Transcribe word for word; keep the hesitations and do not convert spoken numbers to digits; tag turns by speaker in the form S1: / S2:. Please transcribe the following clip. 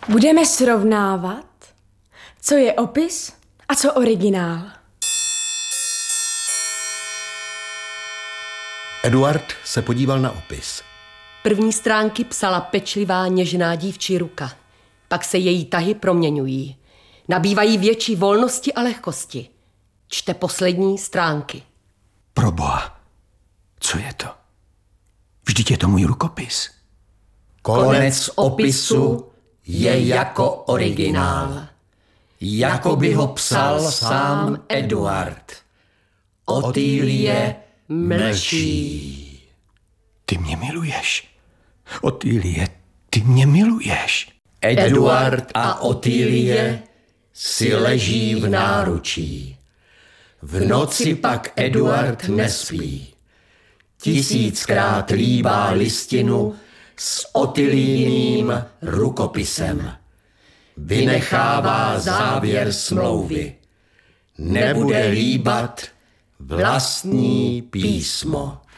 S1: Budeme srovnávat, co je opis a co originál.
S2: Eduard se podíval na opis.
S3: První stránky psala pečlivá, něžná dívčí ruka. Pak se její tahy proměňují. Nabývají větší volnosti a lehkosti. Čte poslední stránky.
S4: Proboha, co je to? Vždyť je to můj rukopis.
S5: Konec opisu je jako originál. Jako by ho psal sám Eduard. Otýlie mlčí.
S4: Ty mě miluješ. Otýlie, ty mě miluješ.
S5: Eduard a Otýlie si leží v náručí. V noci pak Eduard nespí. Tisíckrát líbá listinu s Otýlijiným rukopisem. Vynechává závěr smlouvy. Nebude líbat vlastní písmo.